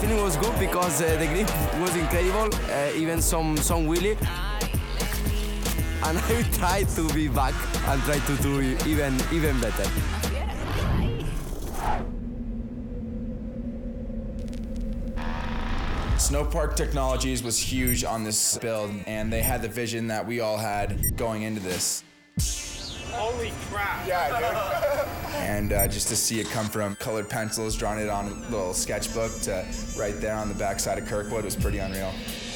feeling was good because the grip was incredible, even some wheelie. And I will try to be back and try to do even better. Snowpark Technologies was huge on this build, and they had the vision that we all had going into this. Holy crap! Yeah, dude. And just to see it come from colored pencils, drawn it on a little sketchbook to right there on the backside of Kirkwood was pretty unreal.